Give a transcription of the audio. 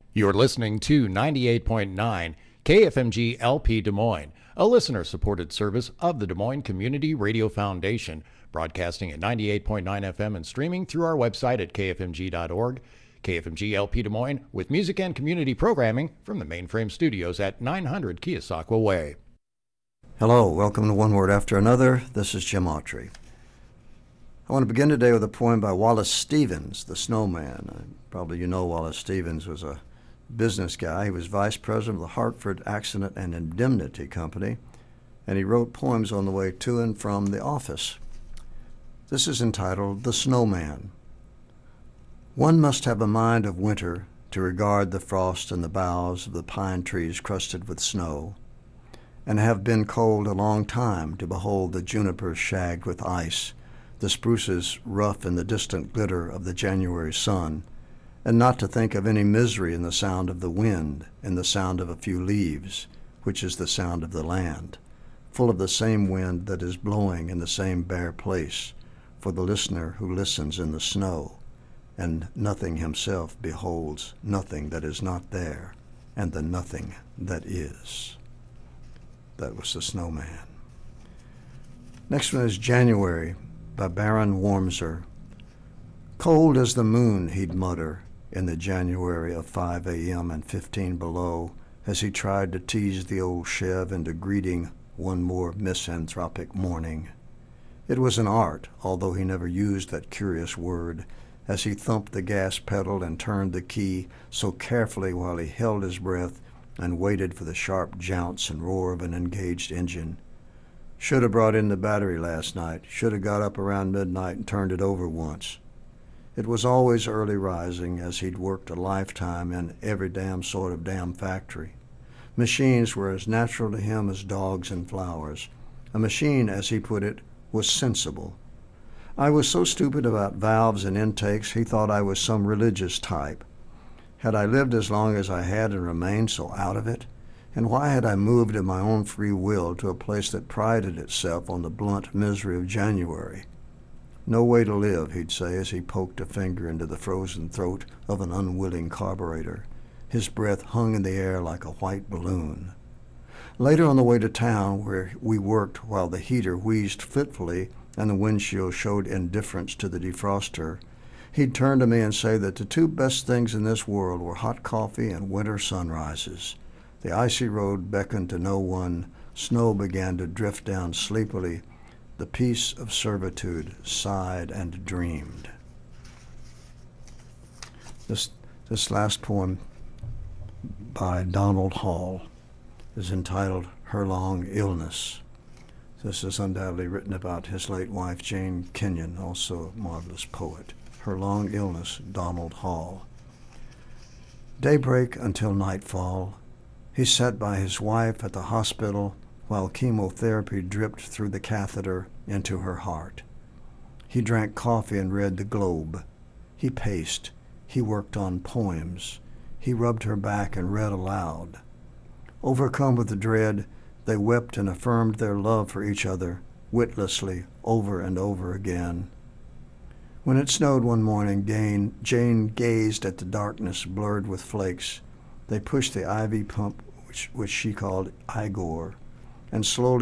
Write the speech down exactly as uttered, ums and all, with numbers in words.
You're listening to ninety-eight point nine K F M G L P Des Moines, a listener-supported service of the Des Moines Community Radio Foundation, broadcasting at ninety-eight point nine F M and streaming through our website at k f m g dot org. K F M G L P Des Moines with music and community programming from the Mainframe Studios at nine hundred Keosauqua Way. Hello, welcome to One Word After Another. This is Jim Autry. I want to begin today with a poem by Wallace Stevens, the Snowman. Probably you know Wallace Stevens was a business guy. He was vice president of the Hartford Accident and Indemnity Company, and he wrote poems on the way to and from the office. This is entitled The Snowman. One must have a mind of winter to regard the frost in the boughs of the pine trees crusted with snow, and have been cold a long time to behold the junipers shagged with ice, the spruces rough in the distant glitter of the January sun, and not to think of any misery in the sound of the wind, in the sound of a few leaves, which is the sound of the land, full of the same wind that is blowing in the same bare place, for the listener who listens in the snow, and nothing himself beholds nothing that is not there, and the nothing that is. That was The Snowman. Next one is January by Baron Wormser. Cold as the moon, he'd mutter, in the January of five a.m. and fifteen below, as he tried to tease the old Chev into greeting one more misanthropic morning. It was an art, although he never used that curious word, as he thumped the gas pedal and turned the key so carefully while he held his breath and waited for the sharp jounce and roar of an engaged engine. Should have brought in the battery last night, should have got up around midnight and turned it over once. It was always early rising, as he'd worked a lifetime in every damn sort of damn factory. Machines were as natural to him as dogs and flowers. A machine, as he put it, was sensible. I was so stupid about valves and intakes, he thought I was some religious type. Had I lived as long as I had and remained so out of it? And why had I moved of my own free will to a place that prided itself on the blunt misery of January? No way to live, he'd say, as he poked a finger into the frozen throat of an unwilling carburetor. His breath hung in the air like a white balloon. Later on the way to town, where we worked while the heater wheezed fitfully and the windshield showed indifference to the defroster, he'd turn to me and say that the two best things in this world were hot coffee and winter sunrises. The icy road beckoned to no one. Snow began to drift down sleepily. The peace of servitude sighed and dreamed. This, this last poem by Donald Hall is entitled Her Long Illness. This is undoubtedly written about his late wife, Jane Kenyon, also a marvelous poet. Her Long Illness, Donald Hall. Daybreak until nightfall, he sat by his wife at the hospital while chemotherapy dripped through the catheter into her heart. He drank coffee and read the Globe. He paced. He worked on poems. He rubbed her back and read aloud. Overcome with the dread, they wept and affirmed their love for each other, witlessly, over and over again. When it snowed one morning, Jane, Jane gazed at the darkness blurred with flakes. They pushed the ivy pump, which, which she called Igor, and slowly